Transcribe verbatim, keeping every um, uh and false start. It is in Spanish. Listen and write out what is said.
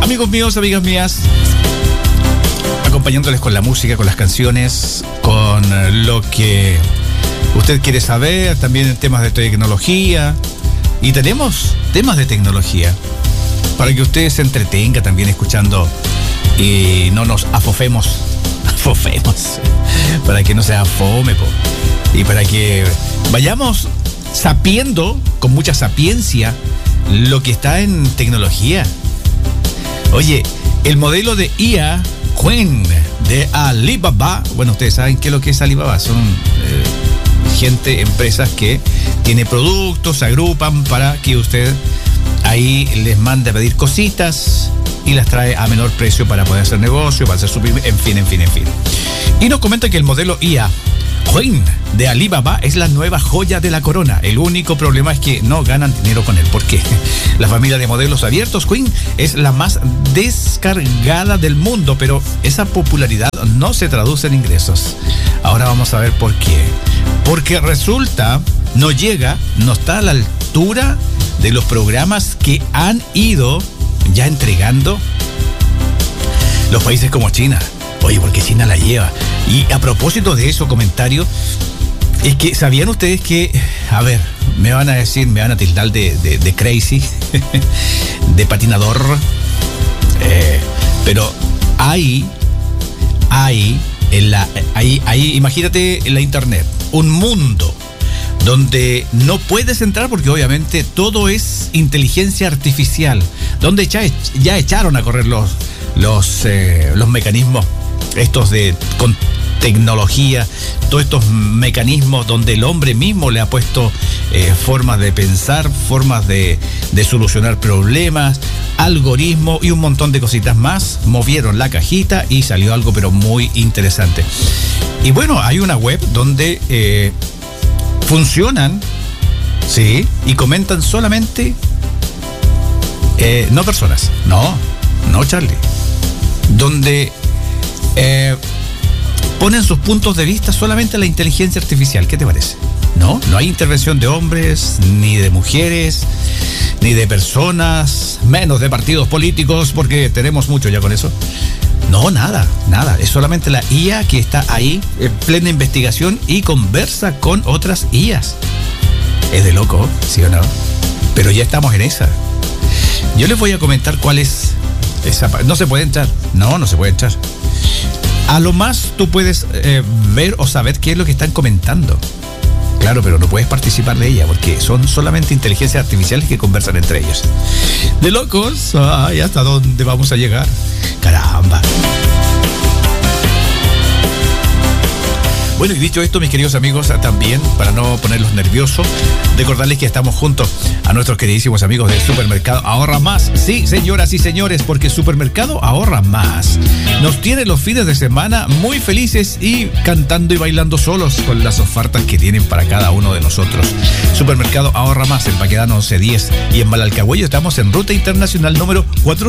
Amigos míos, amigas mías, acompañándoles con la música, con las canciones, con lo que usted quiere saber, también en temas de tecnología. Y tenemos temas de tecnología para que usted se entretenga también escuchando y no nos afofemos, afofemos, para que no sea fome, po. Y para que vayamos sapiendo con mucha sapiencia lo que está en tecnología. Oye, el modelo de I A Qwen de Alibaba, bueno, ustedes saben qué es lo que es Alibaba, son eh, gente, empresas que tiene productos, se agrupan para que usted ahí les mande a pedir cositas y las trae a menor precio para poder hacer negocio, para hacer su, en fin, en fin, en fin. Y nos comenta que el modelo I A Qwen de Alibaba es la nueva joya de la corona. El único problema es que no ganan dinero con él. ¿Por qué? La familia de modelos abiertos Qwen es la más descargada del mundo, pero esa popularidad no se traduce en ingresos. Ahora vamos a ver por qué. Porque resulta, no llega, no está a la altura de los programas que han ido ya entregando los países como China. Oye, porque China la lleva. Y a propósito de eso, comentario, es que ¿sabían ustedes que, a ver, me van a decir, me van a tildar de, de, de crazy, de patinador, eh, pero hay, hay, en la, hay, hay, imagínate en la internet, un mundo donde no puedes entrar porque obviamente todo es inteligencia artificial, donde ya, ya echaron a correr los, los, eh, los mecanismos estos de con tecnología, todos estos mecanismos donde el hombre mismo le ha puesto eh, formas de pensar, formas de, de solucionar problemas, algoritmos y un montón de cositas más. Movieron la cajita y salió algo pero muy interesante. Y bueno, hay una web donde eh, funcionan, sí, y comentan solamente eh, no personas, no, no Charlie, donde Eh, ponen sus puntos de vista solamente la inteligencia artificial. ¿Qué te parece? No, no hay intervención de hombres, ni de mujeres, ni de personas, menos de partidos políticos, porque tenemos mucho ya con eso. No, nada, nada. Es solamente la I A que está ahí en plena investigación y conversa con otras I As. Es de loco, ¿sí o no? Pero ya estamos en esa. Yo les voy a comentar cuál es esa. No se puede entrar. No, no se puede entrar. A lo más tú puedes eh, ver o saber qué es lo que están comentando. Claro, pero no puedes participar de ella porque son solamente inteligencias artificiales que conversan entre ellos. De locos, ay, ¿hasta dónde vamos a llegar? Caramba. Bueno, y dicho esto, mis queridos amigos, también, para no ponerlos nerviosos, recordarles que estamos juntos a nuestros queridísimos amigos del Supermercado Ahorra Más. Sí, señoras y señores, porque Supermercado Ahorra Más nos tiene los fines de semana muy felices y cantando y bailando solos con las ofertas que tienen para cada uno de nosotros. Supermercado Ahorra Más en Baquedano once diez y en Malalcahuello estamos en Ruta Internacional número cuatro